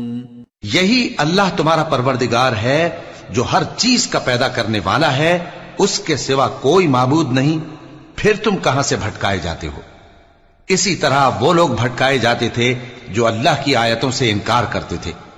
यही अल्लाह तुम्हारा परवरदिगार है जो हर चीज का पैदा करने वाला है, उसके सिवा कोई माबूद नहीं, फिर तुम कहां से भटकाए जाते हो। इसी तरह वो लोग भटकाए जाते थे जो अल्लाह की आयतों से इनकार करते थे।